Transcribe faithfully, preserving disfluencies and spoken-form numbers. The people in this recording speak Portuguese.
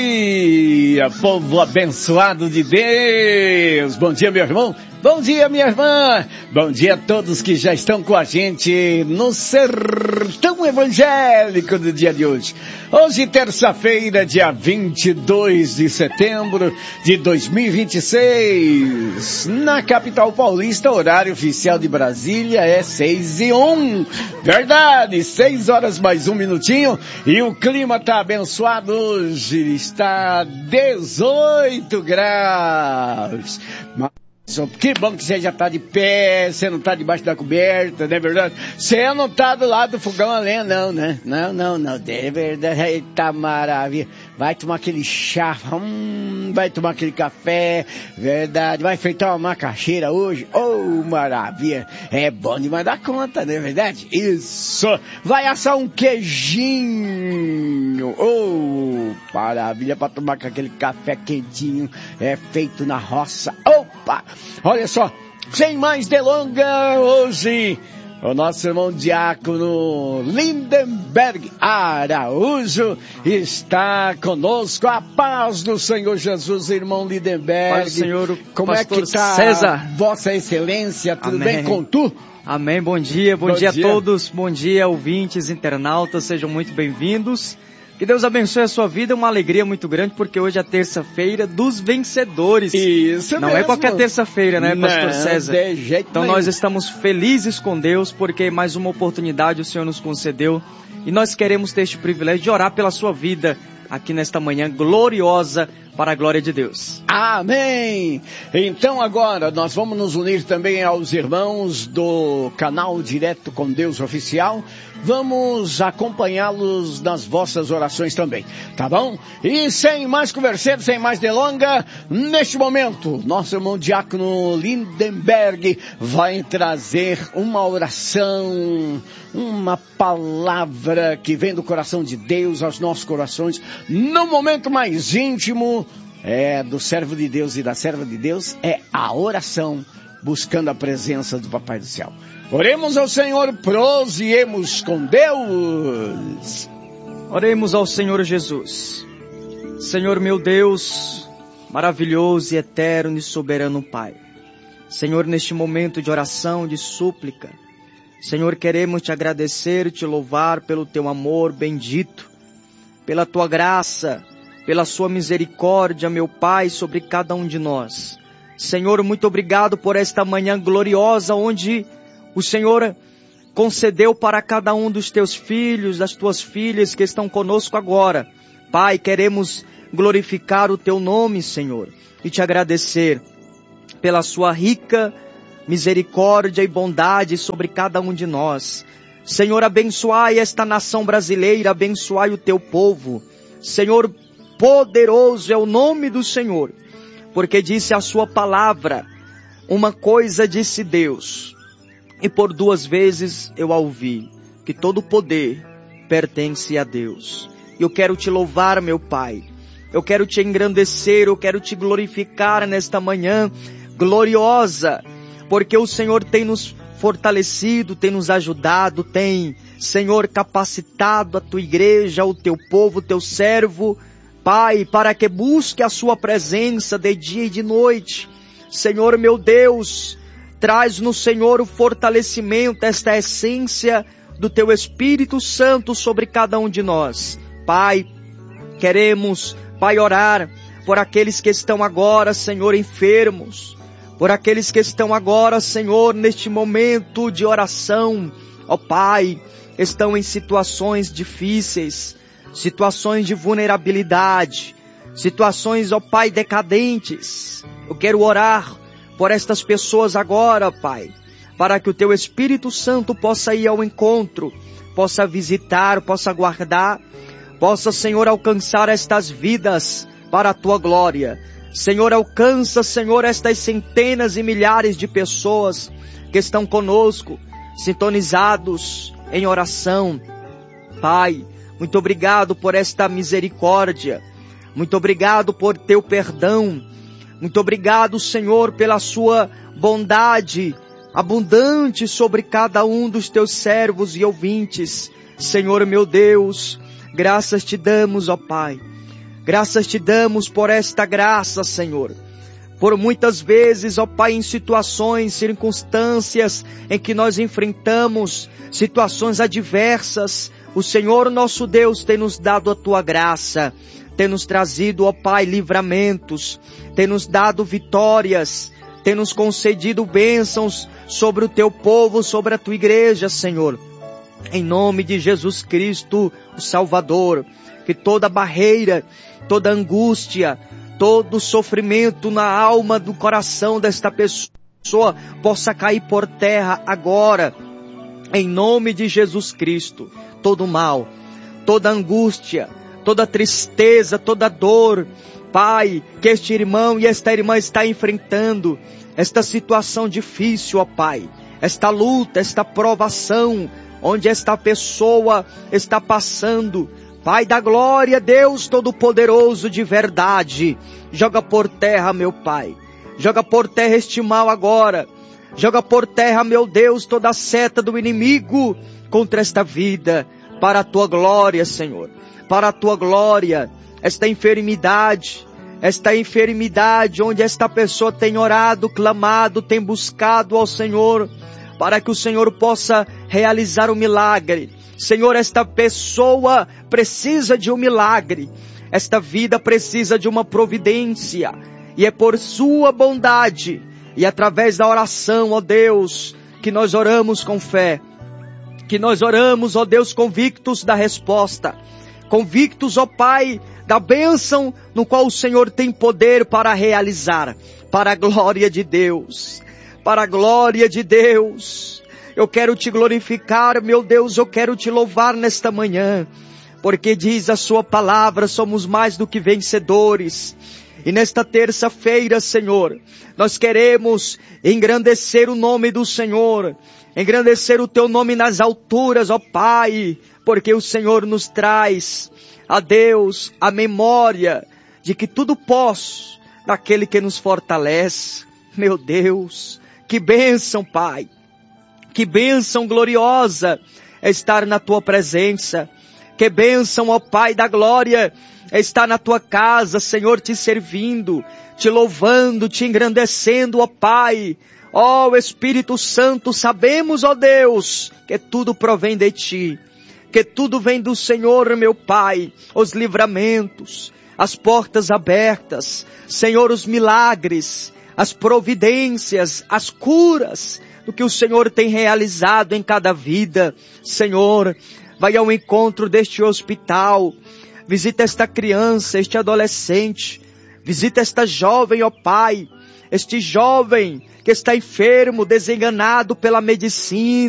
dia, povo abençoado de Deus. Bom dia, meu irmão. Bom dia, minha irmã. Bom dia a todos que já estão com a gente no Sertão Evangélico do dia de hoje. Hoje, terça-feira, dia vinte e dois de setembro de dois mil e vinte e seis. Na capital paulista, horário oficial de Brasília é seis e um. Verdade, seis horas mais um minutinho. E o clima tá abençoado hoje. Está dezoito graus. Que bom que você já está de pé, você não está debaixo da coberta, não é verdade? Você não está do lado do fogão a lenha, não, né? Não, não, não, é verdade, eita maravilha. Vai tomar aquele chá, hum, vai tomar aquele café, verdade. Vai fritar uma macaxeira hoje, oh, maravilha. É bom demais dar conta, não é verdade? Isso. Vai assar um queijinho, oh, maravilha, para tomar com aquele café quentinho, é feito na roça. Opa! Olha só, sem mais delonga, hoje o nosso irmão diácono Lindenberg Araújo está conosco. A paz do Senhor Jesus, irmão Lindenberg. Paz do Senhor, como é que está César? Vossa Excelência, tudo Amém. bem com tu? Amém, bom dia, bom, bom dia, dia a todos, bom dia ouvintes, internautas, sejam muito bem-vindos. Que Deus abençoe a sua vida, é uma alegria muito grande, porque hoje é a terça-feira dos vencedores. Isso Não mesmo. é qualquer terça-feira, né, pastor Não, César? de jeito então nenhum. Nós estamos felizes com Deus, porque mais uma oportunidade o Senhor nos concedeu. E nós queremos ter este privilégio de orar pela sua vida aqui nesta manhã gloriosa para a glória de Deus. Amém! Então agora nós vamos nos unir também aos irmãos do canal Direto com Deus Oficial. Vamos acompanhá-los nas vossas orações também, tá bom? E sem mais converseiro, sem mais delonga, neste momento, nosso irmão diácono Lindenberg vai trazer uma oração, uma palavra que vem do coração de Deus aos nossos corações, no momento mais íntimo é, do servo de Deus e da serva de Deus, é a oração, buscando a presença do Papai do Céu. Oremos ao Senhor, prosiemos com Deus. Oremos ao Senhor Jesus. Senhor meu Deus, maravilhoso e eterno e soberano Pai. Senhor, neste momento de oração, de súplica, Senhor, queremos te agradecer e te louvar pelo teu amor bendito, pela tua graça, pela sua misericórdia, meu Pai, sobre cada um de nós. Senhor, muito obrigado por esta manhã gloriosa, onde o Senhor concedeu para cada um dos teus filhos, das tuas filhas que estão conosco agora. Pai, queremos glorificar o teu nome, Senhor, e te agradecer pela sua rica misericórdia e bondade sobre cada um de nós. Senhor, abençoai esta nação brasileira, abençoai o teu povo. Senhor, poderoso é o nome do Senhor, porque disse a sua palavra, uma coisa disse Deus, e por duas vezes eu a ouvi, que todo o poder pertence a Deus. Eu quero te louvar, meu Pai, eu quero te engrandecer, eu quero te glorificar nesta manhã gloriosa, porque o Senhor tem nos fortalecido, tem nos ajudado, tem, Senhor, capacitado a tua igreja, o teu povo, o teu servo, Pai, para que busque a sua presença de dia e de noite. Senhor meu Deus, traz no Senhor o fortalecimento, esta essência do teu Espírito Santo sobre cada um de nós. Pai, queremos, Pai, orar por aqueles que estão agora, Senhor, enfermos, por aqueles que estão agora, Senhor, neste momento de oração, ó Pai, estão em situações difíceis, situações de vulnerabilidade, situações, ó Pai, decadentes. Eu quero orar por estas pessoas agora, Pai, para que o teu Espírito Santo possa ir ao encontro, possa visitar, possa guardar, possa, Senhor, alcançar estas vidas para a tua glória. Senhor, alcança, Senhor, estas centenas e milhares de pessoas que estão conosco, sintonizados em oração. Pai, muito obrigado por esta misericórdia, muito obrigado por teu perdão, muito obrigado, Senhor, pela sua bondade abundante sobre cada um dos teus servos e ouvintes. Senhor meu Deus, graças te damos, ó Pai, Graças te damos por esta graça, Senhor. Por muitas vezes, ó Pai, em situações, circunstâncias em que nós enfrentamos, situações adversas, o Senhor nosso Deus tem nos dado a tua graça, tem nos trazido, ó Pai, livramentos, tem nos dado vitórias, tem nos concedido bênçãos sobre o teu povo, sobre a tua igreja, Senhor. Em nome de Jesus Cristo, o Salvador, que toda barreira, toda angústia, todo sofrimento na alma, do coração desta pessoa possa cair por terra agora, em nome de Jesus Cristo. Todo mal, toda angústia, toda tristeza, toda dor, Pai, que este irmão e esta irmã está enfrentando, esta situação difícil, ó Pai, esta luta, esta provação, onde esta pessoa está passando, Pai da glória, Deus Todo-Poderoso de verdade, joga por terra, meu Pai, joga por terra este mal agora, joga por terra, meu Deus, toda a seta do inimigo contra esta vida, para a tua glória, Senhor, para a tua glória, esta enfermidade, esta enfermidade onde esta pessoa tem orado, clamado, tem buscado ao Senhor, para que o Senhor possa realizar o milagre. Senhor, esta pessoa precisa de um milagre, esta vida precisa de uma providência, e é por sua bondade, e através da oração, ó Deus, que nós oramos com fé, que nós oramos, ó Deus, convictos da resposta, convictos, ó Pai, da bênção no qual o Senhor tem poder para realizar, para a glória de Deus, para a glória de Deus. Eu quero te glorificar, meu Deus, eu quero te louvar nesta manhã, porque diz a sua palavra, somos mais do que vencedores. E nesta terça-feira, Senhor, nós queremos engrandecer o nome do Senhor, engrandecer o teu nome nas alturas, ó Pai, porque o Senhor nos traz a Deus a memória de que tudo posso naquele que nos fortalece. Meu Deus, que bênção, Pai. Que bênção gloriosa é estar na tua presença. Que bênção, ó Pai da glória, é estar na tua casa, Senhor, te servindo, te louvando, te engrandecendo, ó Pai. Ó Espírito Santo, sabemos, ó Deus, que tudo provém de ti, que tudo vem do Senhor, meu Pai. Os livramentos, as portas abertas, Senhor, os milagres, as providências, as curas, do que o Senhor tem realizado em cada vida. Senhor, vai ao encontro deste hospital, visita esta criança, este adolescente, visita esta jovem, ó Pai, este jovem que está enfermo, desenganado pela medicina,